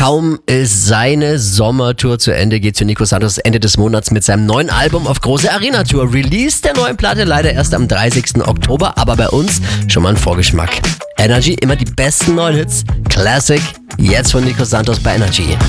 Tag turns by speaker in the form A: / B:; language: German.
A: Kaum ist seine Sommertour zu Ende, geht für Nico Santos Ende des Monats mit seinem neuen Album auf große Arena-Tour. Release der neuen Platte leider erst am 30. Oktober, aber bei uns schon mal ein Vorgeschmack. Energy, immer die besten neuen Hits. Classic, jetzt von Nico Santos bei Energy.